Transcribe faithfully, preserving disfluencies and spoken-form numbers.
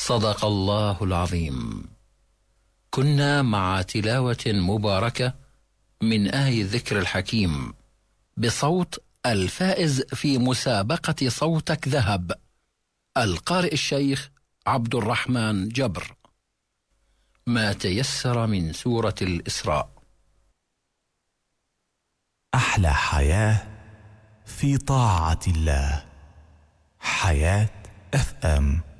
صدق الله العظيم. كنا مع تلاوة مباركة من آي الذكر الحكيم بصوت الفائز في مسابقة صوتك ذهب، القارئ الشيخ عبد الرحمن جبر. ما تيسر من سورة الإسراء. أحلى حياة في طاعة الله. حياة اف ام.